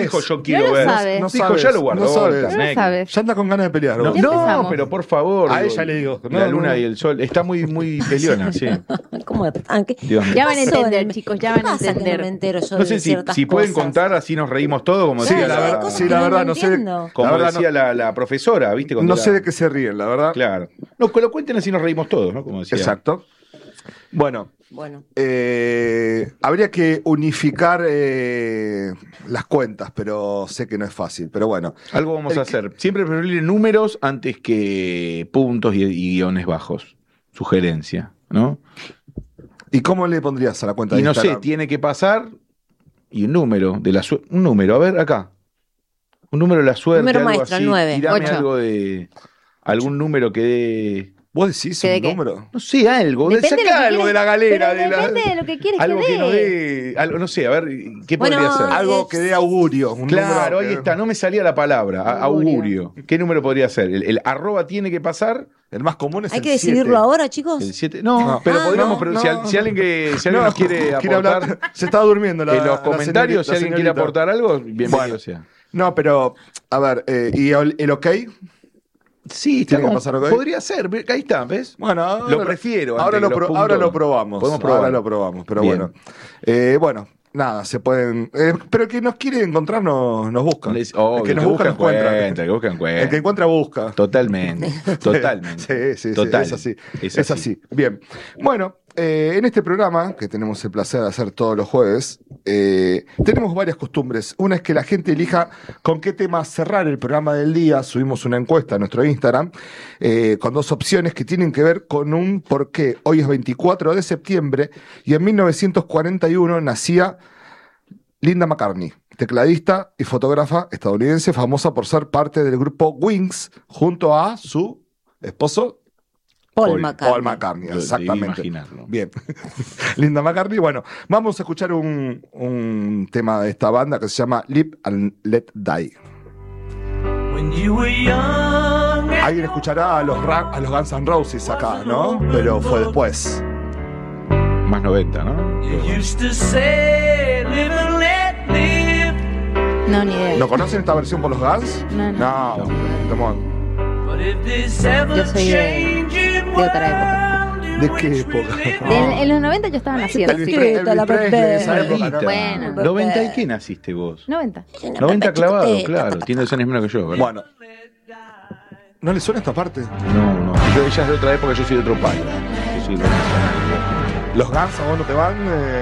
dijo yo quiero lo ver. sabes. No Dijo, sabes, ya lo guardó. no sabes. el No Caneco. lo sabes. Ya anda con ganas de pelear. No, vos. Ya no, empezamos. pero por favor. A ella le digo. La no, luna no. y el sol. Está muy peleona, sí. ¿Cómo? Dios mío. Ya van a ¿Qué pasó entender, en el- chicos, ya ¿Qué van a pasa que entender. no me entero yo No de sé ciertas si pueden cosas? contar, así nos reímos todos, como Sí, decía, la verdad, cosas sí, que la no verdad, lo no sé. entiendo. como La verdad, decía la profesora, ¿viste? Cuando No era- sé de qué se ríen, la verdad. Claro. No, que lo cuenten así nos reímos todos, ¿no? Como decía. Exacto. Bueno, Bueno, habría que unificar las cuentas, pero sé que no es fácil. Pero bueno, Algo vamos a hacer. Siempre preferir números antes que puntos y guiones bajos. Sugerencia, ¿no? ¿y cómo le pondrías a la cuenta Y de no sé, Instagram? tiene que pasar y un número de la suerte. Un número, a ver, acá. Un número de la suerte. Número algo maestro, así. 9. Tirame 8. algo de. Algún número que dé. ¿Vos decís ¿Qué un de qué? número? No sé, algo. Depende de lo Sacá que algo quieres- de la galera. pero de la- depende de lo que quieres algo que nos dé. dé. Algo, no sé, a ver, ¿qué Bueno, podría ser? Algo que dé augurio. Un Claro, número ahí que- está, no me salía la palabra. Augurio. ¿Qué número podría ser? El arroba tiene que pasar. El más común es hay el que decidirlo 7. ahora, chicos. El 7. No, No. pero Ah, podríamos. no, pero no. si alguien nos quiere aportar. hablar, se está durmiendo la En los la comentarios, si señorita- alguien la quiere señorita. aportar algo, bienvenido Bueno. sea. No, pero, a ver, ¿y el ok? Sí, Tiene que pasar, ¿ok? podría ser, ahí está, ¿ves? Bueno, ahora Lo prefiero antes Ahora que lo, los puntos. ahora lo probamos. Podemos probar. Ahora lo probamos, pero Bien. bueno. Bueno, nada, se pueden. Pero el que nos quiere encontrar nos busca. Obvio, el que nos busca nos encuentra. el que busca encuentra. El que encuentra busca. Totalmente, totalmente. Sí, Total. es así. Es Es así. así. Bien. Bueno, en este programa, que tenemos el placer de hacer todos los jueves, tenemos varias costumbres. Una es que la gente elija con qué tema cerrar el programa del día. Subimos una encuesta a nuestro Instagram con dos opciones que tienen que ver con un porqué. Hoy es 24 de septiembre y en 1941 nacía Linda McCartney, tecladista y fotógrafa estadounidense, famosa por ser parte del grupo Wings junto a su esposo Paul McCartney. Paul McCartney, Lo debí exactamente. imaginarlo. Bien. Linda McCartney. Bueno, vamos a escuchar un tema de esta banda que se llama Live and Let Die. When you were young, Alguien escuchará a los Guns N' Roses acá, ¿no? Pero fue después. Más 90, ¿no? you used to say, live and let live. No, ni idea. ¿No conocen esta versión por los Guns? No, no. No, come on. But if this ever Yo soy changing otra world in ¿De which qué we época? live, En los 90 yo estaba naciendo, Elvis sí. Presley, Chiquito, la Elvis Presley, Pepe. esa época, ¿no? Bueno. 90 y qué naciste vos? 90. 90 clavado, claro. Tiene 2 años menos que yo, ¿verdad? Bueno. ¿No le suena esta parte? No. Ella es de otra época, yo soy de otro palo. Yo soy de ¿Los Guns a vos no te van?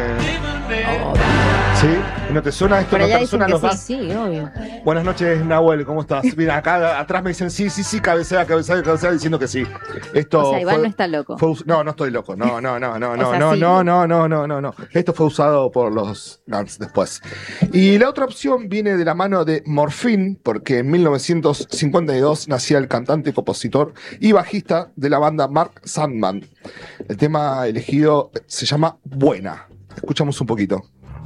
¿Sí? ¿Y no te suena esto? Por ¿No allá te dicen suena que los sí. Guns? Sí, obvio. Buenas noches, Nahuel, ¿cómo estás? Mira, acá atrás me dicen sí, cabecea, diciendo que sí. Esto O sea, Iván fue- no está loco. no estoy loco. No. O sea, No. Esto fue usado por los Guns después. Y la otra opción viene de la mano de Morphine, porque en 1952 nacía el cantante, compositor y bajista de la banda Mark Sandman. El tema elegido se llama Buena. Escuchamos un poquito.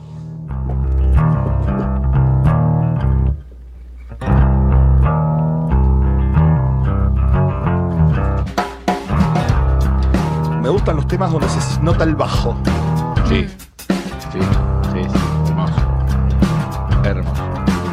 Me gustan los temas donde se nota el bajo. Sí. Hermoso. Hermoso.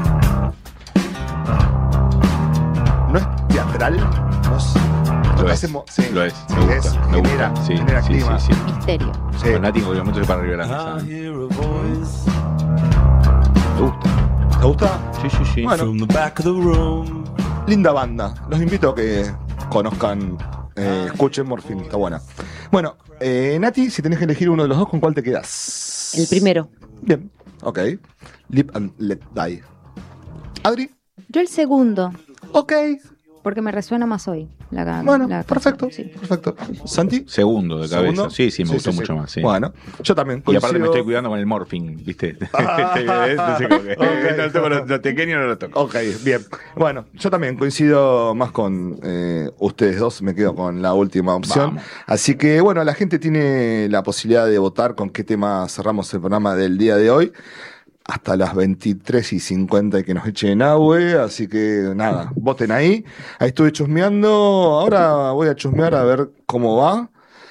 No es teatral, no es. Lo no es. hacemos- sí, Lo es. sí, Me gusta. Me genera, gusta. Sí, genera sí, clima. sí. Misterio. Sí. Fanático, en momento para arriba de la I mesa. hear a voice ¿Te gusta? ¿Te gusta? Sí. Bueno. from the back of the room. Linda banda. Los invito a que conozcan, escuchen Morphine, está buena. Bueno, Nati, si tenés que elegir uno de los dos, ¿con cuál te quedás? El primero. Bien, ok. Live and Let Die. Adri, Yo el segundo, ok. porque me resuena más hoy. Bueno, la perfecto, canción, sí. perfecto. Santi. Segundo de cabeza. ¿Segundo? Sí, me gustó mucho más. Sí. Bueno, yo también. Y aparte me coincido. estoy cuidando con el morphine, ¿viste? Ok. No toco los pequeños, no los toco. Ok, bien. Bueno, yo también coincido más con ustedes dos, me quedo con la última opción. Vamos. Así que, bueno, la gente tiene la posibilidad de votar con qué tema cerramos el programa del día de hoy. Hasta las 23:50 y que nos echen agua, así que nada, voten ahí. Ahí estuve chusmeando, ahora voy a chusmear a ver cómo va.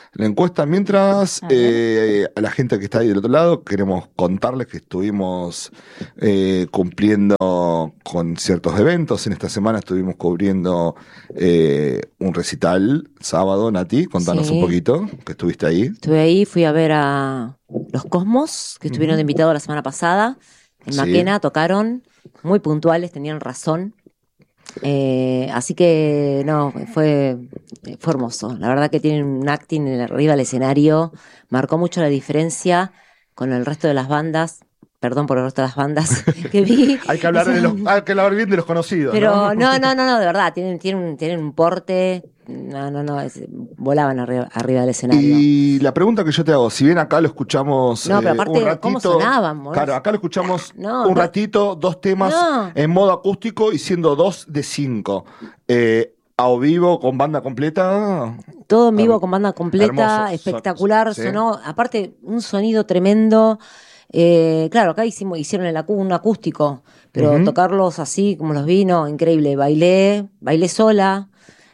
la encuesta. Mientras, A ver. a la gente que está ahí del otro lado, queremos contarles que estuvimos cumpliendo con ciertos eventos. En esta semana estuvimos cubriendo un recital sábado. Nati, contanos Sí. un poquito, que estuviste ahí. Estuve ahí, fui a ver a los Cosmos, que estuvieron de invitados la semana pasada. En Sí. Maquena tocaron, muy puntuales, tenían razón. Así que, no, fue hermoso. La verdad que tienen un acting arriba del escenario. Marcó mucho la diferencia con el resto de las bandas. Perdón por el resto de las bandas que vi. Hay que hablar, hay que hablar bien de los conocidos. Pero no, de verdad, tienen un porte. No, volaban arriba del escenario. Y la pregunta que yo te hago, si bien acá lo escuchamos No, pero un aparte, ratito, ¿cómo sonaban, boludo? claro, acá lo escuchamos No, un no. ratito, 2 temas No. en modo acústico y siendo 2 de 5. A o vivo con banda completa. Todo en vivo con banda completa, Hermoso. espectacular, Sí. sonó, aparte un sonido tremendo. Claro, acá hicieron un acústico, pero Ujú. tocarlos así como los vino, increíble. Bailé sola.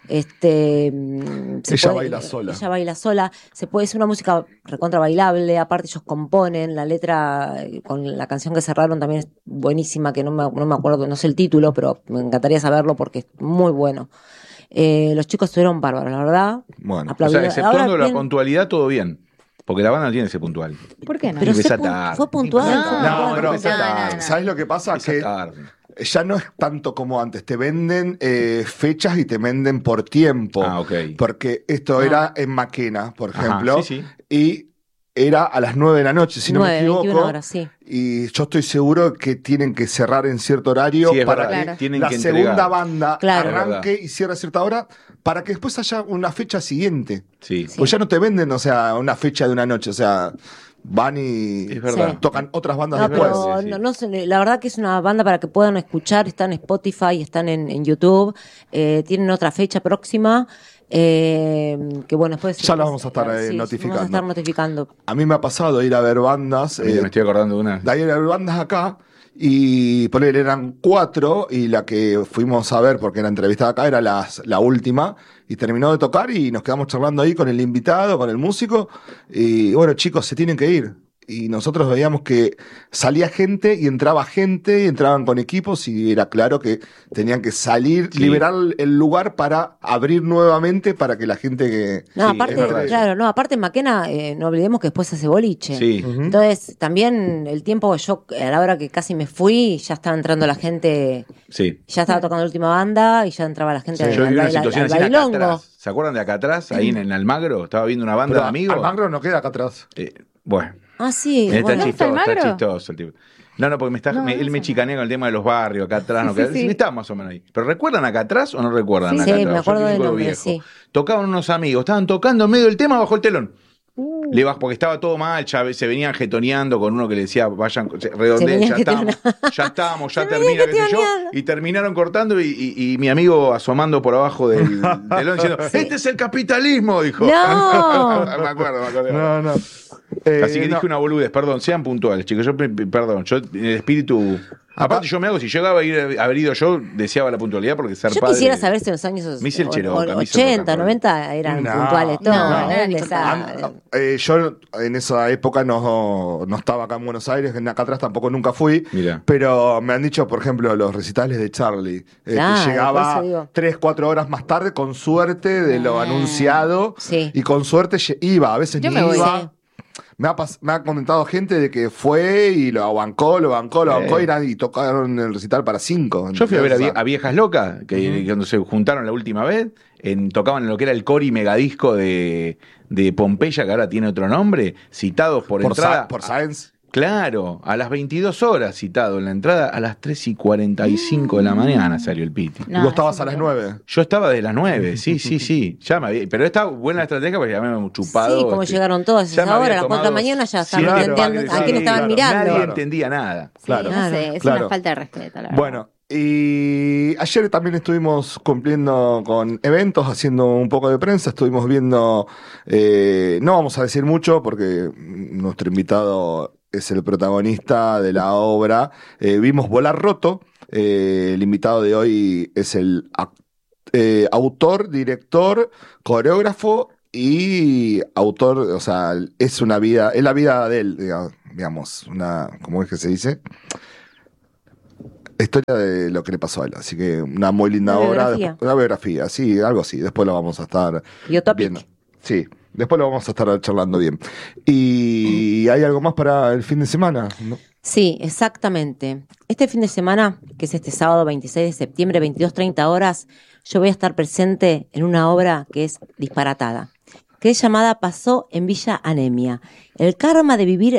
Ella baila sola. Ella baila sola. Es una música recontra bailable. Aparte ellos componen la letra con la canción que cerraron también es buenísima, que no me acuerdo, no sé el título, pero me encantaría saberlo porque es muy bueno. Los chicos estuvieron bárbaros, la verdad. Bueno, O Aplaudido. sea, exceptuando Ahora la bien, puntualidad, todo bien. Porque la banda no tiene que ser puntual. ¿Por qué no? pero Empieza fue tarde. puntual. Empieza fue tarde. No, puntual. pero empieza tarde. ¿sabes lo que pasa? Empieza Que tarde. ya no es tanto como antes. Te venden fechas y te venden por tiempo. Ah, ok. Porque esto era en Maquena, por Ajá, ejemplo. sí, sí. Y era a las 9 de la noche, si no me 21 equivoco. horas, sí. Y yo estoy seguro que tienen que cerrar en cierto horario Sí, es para verdad. que Claro. Tienen la que segunda entregar. banda Claro. arranque y cierre a cierta hora para que después haya una fecha siguiente. Sí. Pues ya no te venden, o sea, una fecha de una noche, o sea, van y Es verdad. Sí. tocan otras bandas No, después. pero Sí, sí. no sé, la verdad que es una banda para que puedan escuchar, están en Spotify, están en YouTube, tienen otra fecha próxima, que bueno, después... Ya la vamos a estar, sí, notificando. Vamos a estar notificando. A mí me ha pasado ir a ver bandas, Mira, me estoy acordando de una. de ir a ver bandas acá, y por él eran 4, y la que fuimos a ver, porque la entrevista de acá era la última, y terminó de tocar y nos quedamos charlando ahí con el invitado, con el músico, y bueno, chicos, se tienen que ir. Y nosotros veíamos que salía gente y entraban con equipos y era claro que tenían que salir, Sí. liberar el lugar para abrir nuevamente para que la gente que... No, Sí, aparte, es verdad. claro, no, aparte en Maquena, no olvidemos que después se hace boliche. Sí. Ujú. Entonces, también el tiempo, yo a la hora que casi me fui, ya estaba entrando la gente, Sí. ya estaba tocando la última banda y ya entraba la gente Yo vi una situación al así acá bailongo. atrás. ¿Se acuerdan de acá atrás? Ahí en Almagro. Estaba viendo una banda Pero de amigos. Almagro no queda acá atrás. Bueno. Ah, sí, Está bueno. ¿No está chistoso, está Almagro? chistoso el tipo. No, porque No, él no me sé. chicanea con el tema de los barrios, acá atrás, no, Sí, acá, sí. está más o menos ahí. Pero ¿recuerdan acá atrás o no recuerdan Sí, acá sí, atrás? me Yo acuerdo que del soy nombre, viejo. sí. Tocaban unos amigos, estaban tocando en medio del tema bajo el telón. Porque estaba todo mal, ya se venían jetoneando con uno que le decía, vayan, redondeen, venían ya estamos, ya Se termina, venían qué sé yo. jetoneando. Y terminaron cortando y mi amigo asomando por abajo del telón diciendo, este es el capitalismo, dijo. No. me acuerdo. No, no. Así que no. dije una boludez, perdón, sean puntuales, chicos. Perdón, yo en el espíritu. Aparte, yo me hago, si llegaba a haber ido yo, deseaba la puntualidad porque ser Yo padre. quisiera saber si en los años Me hice el Cheroca, me hice el 80, rock and roll. 90 eran No, puntuales todos. no, eran ni de esa- Yo en esa época no estaba acá en Buenos Aires, acá atrás tampoco nunca fui, Mira. pero me han dicho, por ejemplo, los recitales de Charlie, Claro, que por llegaba eso digo. 3-4 horas más tarde, con suerte de lo anunciado, sí. y con suerte iba, a veces Yo ni me voy. iba. Sí. Me ha comentado gente de que fue y lo bancó, y tocaron el recital para 5. Yo fui a ver a Viejas Locas, que cuando se juntaron la última vez, tocaban en lo que era el Cori Megadisco de Pompeya, que ahora tiene otro nombre, citados por entrada. por Science. Claro, a las 22 horas citado en la entrada, a las 3:45 de la mañana salió el piti. No, y vos estabas eso a las no. 9. Yo estaba de las 9, sí. Ya me había, pero está buena la estrategia porque ya me había chupado. Sí, como llegaron todos a ya me esa había hora, a las 4 de la tomado mañana ya estaban 7 entendiendo paquetes, a quién estaban claro. mirando. Nadie Claro. entendía nada. Sí, Claro. no sé, es Claro. una falta de respeto, la verdad. Bueno, y ayer también estuvimos cumpliendo con eventos, haciendo un poco de prensa, estuvimos viendo, no vamos a decir mucho porque nuestro invitado es el protagonista de la obra. Vimos Volar Roto, el invitado de hoy es el autor, director, coreógrafo y autor, o sea, es la vida de él, digamos, ¿cómo es que se dice? Historia de lo que le pasó a él, así que una muy linda Una obra, biografía. una biografía, sí, algo así, después lo vamos a estar Biotopic. viendo. Sí, después lo vamos a estar charlando bien. ¿Y hay algo más para el fin de semana? ¿No? Sí, exactamente. Este fin de semana, que es este sábado 26 de septiembre, 22:30 horas, yo voy a estar presente en una obra que es disparatada, que es llamada Pasó en Villa Anemia. El karma de vivir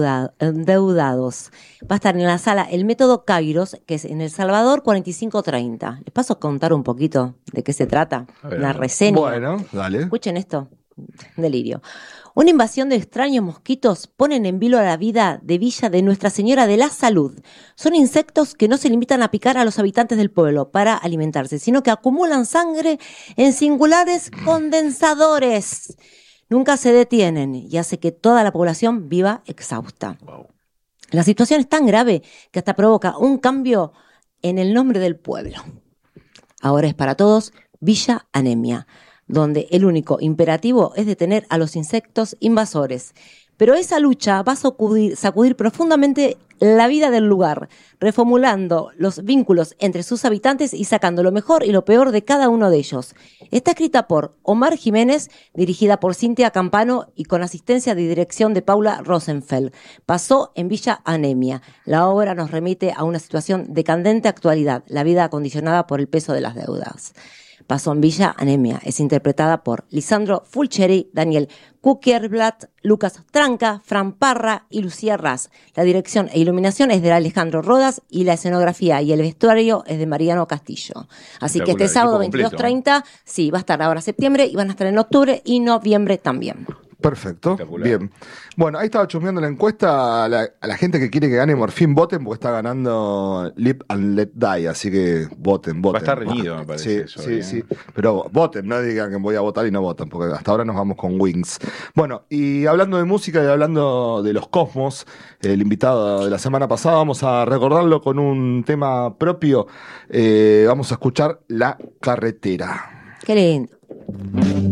endeudados. Va a estar en la sala El Método Kairos, que es en El Salvador 4530. Les paso a contar un poquito de qué se trata. A ver, Una a ver. reseña. Bueno, dale. Escuchen esto. Delirio. Una invasión de extraños mosquitos ponen en vilo a la vida de Villa de Nuestra Señora de la Salud. Son insectos que no se limitan a picar a los habitantes del pueblo para alimentarse, sino que acumulan sangre en singulares condensadores. Nunca se detienen y hace que toda la población viva exhausta. Wow. La situación es tan grave que hasta provoca un cambio en el nombre del pueblo. Ahora es para todos Villa Anemia, donde el único imperativo es detener a los insectos invasores. Pero esa lucha va a sacudir profundamente la vida del lugar, reformulando los vínculos entre sus habitantes y sacando lo mejor y lo peor de cada uno de ellos. Está escrita por Omar Jiménez, dirigida por Cintia Campano y con asistencia de dirección de Paula Rosenfeld. Pasó en Villa Anemia. La obra nos remite a una situación de candente actualidad, la vida acondicionada por el peso de las deudas. Pasó en Villa Anemia. Es interpretada por Lisandro Fulcheri, Daniel Kuckerblatt, Lucas Tranca, Fran Parra y Lucía Raz. La dirección e iluminación es de Alejandro Rodas y la escenografía y el vestuario es de Mariano Castillo. Así que este Espectacular, sábado equipo completo, 22:30, sí, va a estar ahora septiembre y van a estar en octubre y noviembre también. Perfecto, Espectacular. bien. Bueno, ahí estaba chusmeando la encuesta a la gente que quiere que gane Morfín, voten, porque está ganando Live and Let Die, así que voten. Va a estar reñido, me parece, Sí, eso, sí, ¿eh? sí. Pero voten, no digan que voy a votar y no votan, porque hasta ahora nos vamos con Wings. Bueno, y hablando de música y hablando de los Cosmos, el invitado de la semana pasada, vamos a recordarlo con un tema propio. Vamos a escuchar La Carretera. Qué lindo.